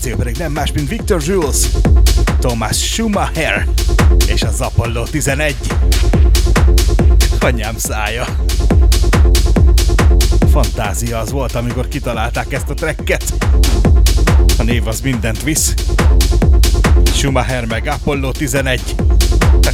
cél pedig nem más, mint Victor Jules, Thomas Schumacher és az Apollo 11. Anyám szája. Fantázia az volt, amikor kitalálták ezt a tracket. A név az mindent visz. Schumacher meg Apollo 11.